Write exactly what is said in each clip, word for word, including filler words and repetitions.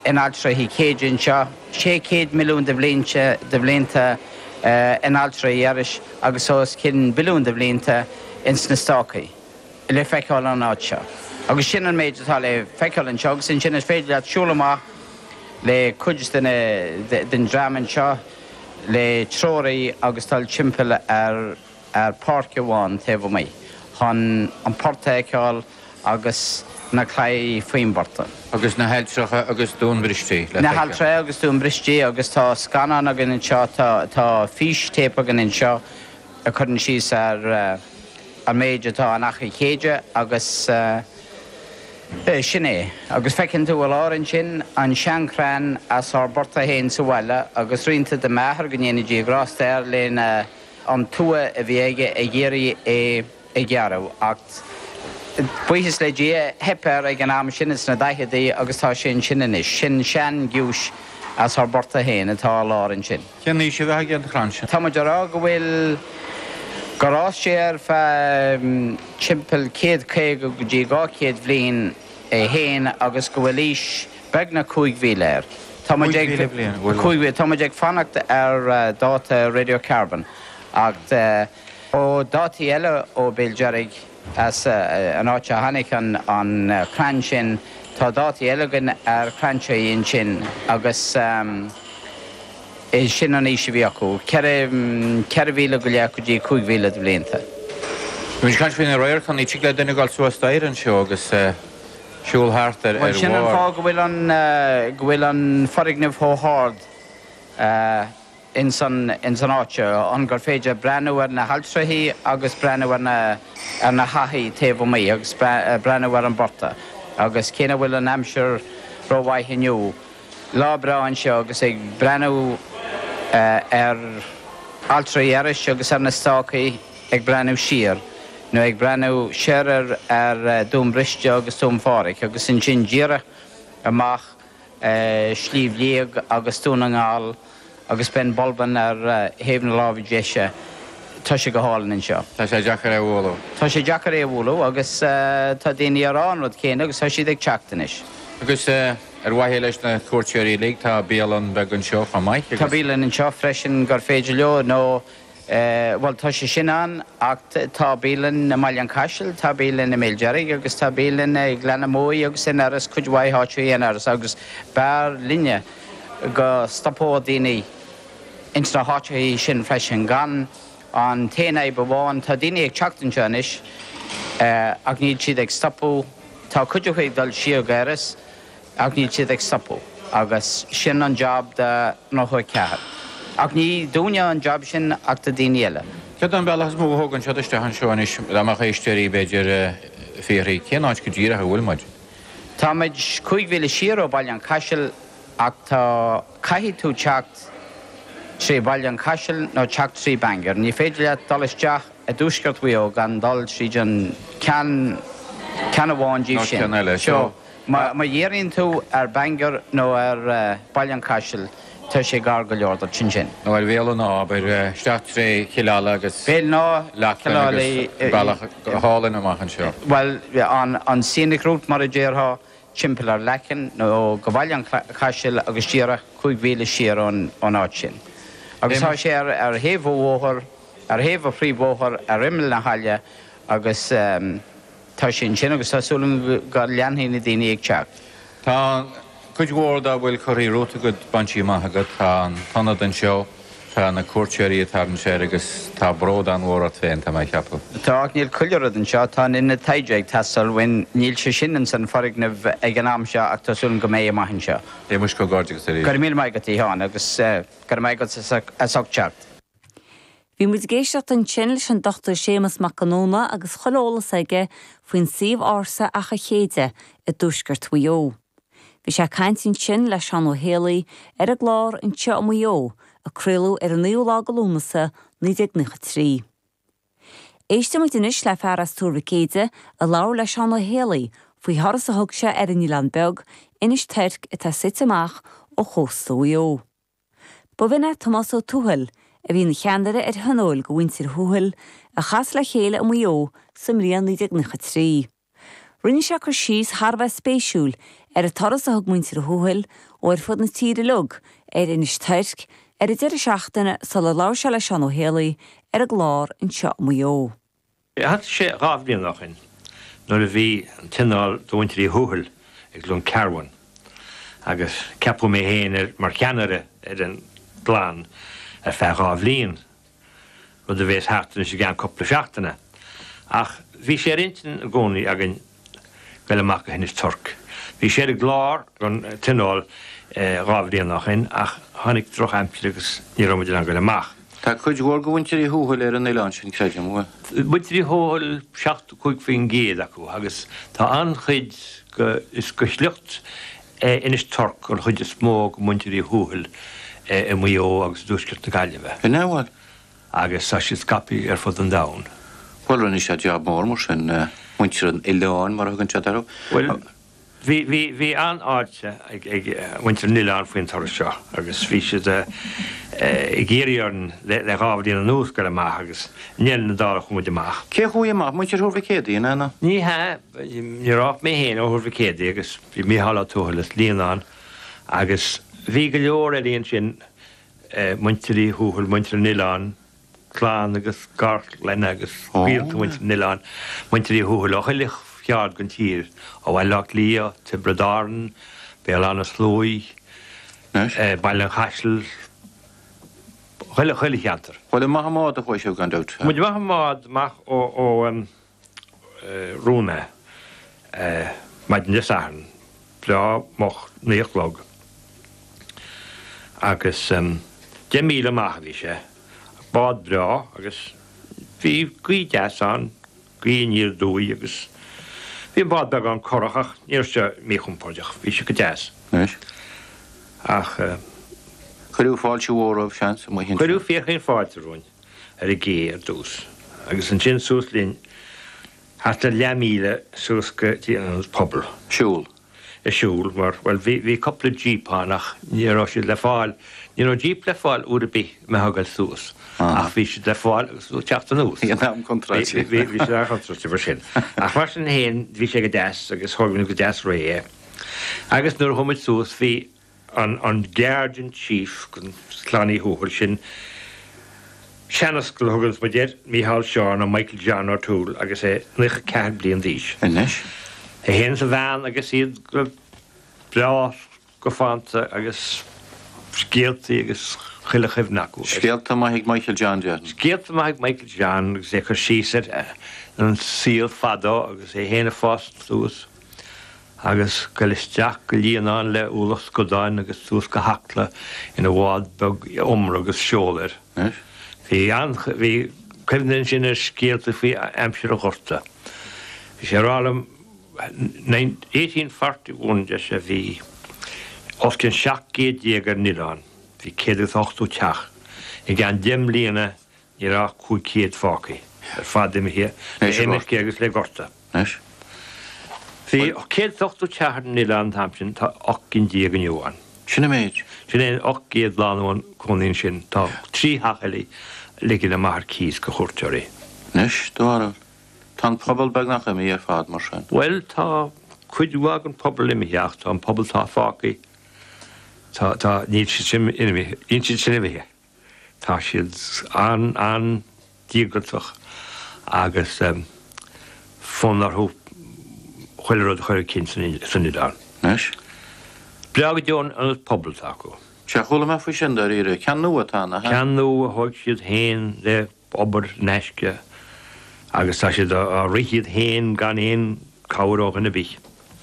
in altra hí céideann seo, sé céad milliún de bhliainte de bhlianta uh, in altra dhearis agus os cin bilún de bhlianta in sna stácaí, le feiceáil an áit seo. Agus sin an méid atá le feiceáil an seo, agus sin sin is féidir leat siúlamach le cuideas den draman seo, le tróirí agus tal timpeall ar ar páirc amháin taobh mé. Chun an portaicáil agus na claí faoinbarta. Agus na heiltreacha agus dún bristí. Na heiltre agus dún bristí agus tá scanan a gan seo tá fís tépa gan seo a chun síos ar ar méid atá an acha chéide agus sin é. Agus fecinn tú bhfuil áireann sin an seancrán as ar borta héin sa bhaile agus rianta de methar go dhéana díoghrásteir léon an tua a bhí aige a ggéirí é i ghearú ach buíthas le dí hepar ag an am sin is na daithadaí agus tá sin sinan sin sean giúis as ar borta héin atá láireann sin. Ceannaí si bheith an chranse. Tá muidir rá go bhfuil gorás sé ar fe timpeall céad cé go dtí gá céad bhliain é héin agus go bhfuil ís beag na cúig mhíle. Tá muid fannacht ar dáta radiocarbon ach ó dátaí eile ó béilgearraigh as an áit a tháinig an chrann sin tá dátaí eilegan ar chranseaíonn sin agus é sin an éisi bhí acu. Ceir bhíle go leach go dtí cúig mhíle blianta. Bhís gan fin roiir chun í tí le duine gáil suastáir an seo agus siúlthart ar bhil sin an fá go bhfuil an go bhfuil an forighnimh thóthard in san áite an gur féidir breanú ar na haltraí agus breanú ar na hathaí taobh mé agus breanú ar an borta. Agus céanna bhfuil an amsir rómhaith inniu lábra an seo agus ag breanú ar altraí airis agus ar na stácaí ag breanú siar. nó ag breanú séirear ar dún briste agus dún fáric agus sin sin díire amach slíomh léag agus dún an gáil agus ben bolban ar héamh na lábhaid deise tá sé go hálann in seo. Tá sé deachar é bhúlú. Tá sé deachar é bhúlú agus tá daoine arán rud céine agus tá siad ag teachtanis. Agus ar bhaithé leis na cuairteoirí lí tá bíalan beag an seo fan maiid? Tá bíalan an seo freisin gur féidir leo nó bhil tá sé sin an ach tá bíalan na Maileán Caisil, tá bíalan na Méilgearraigh agus tá bíalan na Glenamóí agus in aras chuidmhaith háitiú dhéana aras agus bear linne go stopó daoine ins na háitiú sin freisin gan an téana é bháin tá daoine ag teachtain seanis ach níl siad ag stopú tá chuidechuigh dul siar gairas ach níl siad ag stopú agus sin an job de nó chuig cethir. Ach ní dúine an job sin ach de daoine eile. Cead an bealachas mó thugann seoiste an seoanis amach éisteirí beidir fíorí cén áit go dtíire a bhfuil muid. Tá muid chuig mhíle siar ó Maileán Caisil ach tá caithfidh tú teacht trí Maileán Caisil nó teacht trí Bangor. Ní féidir le dul isteach a dúsgart bhuio gan dul tríd an cean amháin díobh sin. Seo má dhéironn tú ar Bangor nó ar Maileán Caisil tá sé gar go leor sin sin. nó ar bhéal ná ar steach ré chileála agus Béal ná leach hálan amach an seo. Well an Scénic Route mar a ddéirtha timpeall ar lechan nó go Maileán Caisil agus tíire chuig mhíle siar an áit sin. Agus tá sé ar thaobh mhóthir ar thaobh phríomhmhóthir ar imil na haile agus tá sin sin agus tásúla go leanthaí na daoine ag teacht. Tá chuid mhórda bhfuil choirí rúta go bantí maithagad tá an tanna den seo tá na cuairteoirí tar an sé agus tá bród an mhór féin tá mai cheapú. Tá ach níl cuilead an seo tá ina taide ag tastal bhain níl sé sinan san forighnimh ag an am seo ach tásúla go mé amach seo. É muis go gáirdeach sa rí. Gur mí maigad í tháinig agus gur maigad a socht teacht. Bhí muid géisteach an sin leis an dochtú Séamus Macanóna agus cholálas aige faoin suíomh ársa acha chéide i dúsgurt mhuió. Bhí sé caintín sin leis an ó héalaí ar a glár an teo mhuió a cruú ar an nuolá go lúnasa ní ag nucha trí. Éiste mu inis le fearras túra céide a láir leis an ó héalaí faoi thoras a thug se ar an Nílan Beag inis teirc i tá sit amach ó chósta mhuió. Ba bhína Tomás Ó Tuathail a bhí na cheandaire ar hanóil go bhaintir thuathail a chas le chéile a mhuió sa mbliain ní ag nucha trí. Rinne se chu síos tharbheith spéisiúil ar a taras a thug muintir a thuhail ó ar fud na tíre lug ar inis teirc ar a deir seachtainna sa le lá se le sean ó héalaí ar a glár an seo muo. Hat sé rábblion nachin, nuair a bhí an tinál dúintirí thuhail ag lún Carwan, agus ceapú mé héin ar mar cheanare ar an glán ar fe rábhlíon, rud a bhés heachtainna sé gan coppla seachtainna. Ach bhí sé rintin a gcónaí agin goile amach a hinis torc. Bhí sé a glár gon tinál rábblion nachin, ach tháinig troch aimsir agus ní roididir an goile amach. Tá chuid ghór go bhaintear í thuhail ar an Éileán sin creidem bhfuil. Buintirí thuhail seacht chuig faoin géad acu, agus tá an chuid go is go sleocht inis torc an chuid is smó go muintirí thuhail i muo agus dúsgurt na gaiileh. Go náhfuil? Agus sa sé scapi ar fud an dain. Bhfuil rinne sé deab mór mar sin muintir an Éileán mar thugann se darú? Well, Bhí an áite ag muintir an Éileán faoin tar seo, agus bhí sé i ggéiríorn le rábhdíon an nús go amach agus níl na dála chumid amach. Cé chuí amach muintir thuirfa cédaí in ana? Ní he, ní rá mé héin ó thuirfa cédaí agus bhí mí hallá túthail líonán agus bhí go leor a líon sin muintirí thuhail muintir an Éileán, chláán agus gart lenne agus bhíalta muintir an Éileán, muintirí thuhail ó chuilich fiad gon tír ó bhhail leach lí te Bredáran, béal an slói, bail an chaisel, chuile chuile cheantar. Bhfuil maith mád a chuid seo gan dút? Muid maith mád mach ó rúna maid an desáhan, breá moch níochlog. Agus de míle maith bhí sé, bád breá agus bhí gí deasán, gí níor dúi agus bhí bád beag an corachach, níor se mí chumpáideach, bhí se go deas. Nes? Ach chuirú fáilte mhór sean sa mhaithín. Chuirú féchan fáilte rúin ar i gé ar dús. Agus an sin sús lín hasta le míle sús go tí an pobl. Siúl? I siúl, mar well bhí coppla jípánach ní rá siad le fáil, ní rá jíp le fáil úr a bí me hagal sús. Ach bhí siad le fáil agus ú teachta nús. Íon am contratí. Bhí siad ar contratí mar sin. Ach mar sin héin bhí sé go deas agus thugann go deas ré. Agus nuair thuid sús bhí an an Guardian Chief gon chlánaí thuhail sin seanascail thugann ma déir Mícheál Seán a Michael John O'Toole agus é nucha cead bliain díos. Inis? É héan sa bhean agus iad go breá go fáanta agus scéaltaí agus chuile chumhnacú. Scéalta maith Michael John John? Scéalta maith Michael John agus é chu síosaid an síl fadó agus é héana fást sús agus go listeach go líonán le úlach scodáin agus sús go hacla ina bhád beg omra agus seolir. Nes? Bhí an bhí cuimhnainn sin ar scéalta faoi aimsir a chorta. Bhí sé rálam eighteen forty-one de sé bhí os cin seach géad dhéag ar Níleán, bhí céad ochtú teach. I gan dim líana ní rá chuig céad fácaí ar fad im hí éimeach agus le gorta. Nes? Bhí céad ochtú teach ar Níleán Hampsin tá och cin déag an Johan. Sinna méid? Sin é och géad láháin chunaín sin tá trí hachalaí ligin na mar cís go chuirteoirí. Nes, dóra. Tá pobl beg nach a mí ar fad mar sin. Well, tá cuidúag an pobl imimeach, tá an pobl tá fácaí, tá níl si sin imimethe. Tá siad an an díogatach agus fónarthú chuileród chuir cin san Níleán. Nes? Breagad Jón an pobl acu. Se chula me faoi sin dar ire, cean nua tána? Cean nua a thuig siad héin le obair neisce agus tá siad a richiad héin gan éon cabhróg in na bí.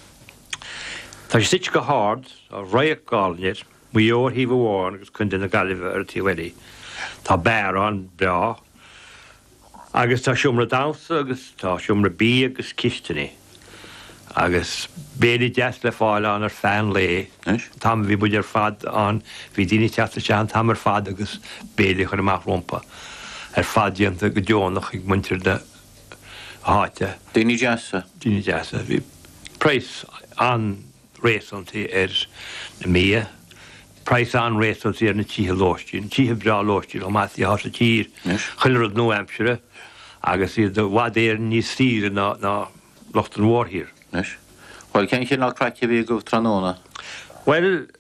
Tá sé sit go hád a roiach gáilneir, muor híh bháin agus chun na galibh ar tíhhaí. Tá bear an breá, agus tá siomra damsa agus tá siomra bí agus cisteanna. Agus béidir deas le fáil an ar fan lé. Tam bhí buid ar fad an, bhí daoine teachta sean tam ar fad agus béidir chun amach rompa. Ar fadíanta go deonach ag muintir de háte. Daoine deasa? Daoine deasa. Bhí preis an réasontaí ar na mí, preis an réasontaí ar na títhe lóistín, títhe breá lóistín ó maithí há sa tír, chuileród New Hampshire, agus iad bhd éir níos tíre ná locht an mhórthír. Nes? Well, can you not crack you go Tranona? Well,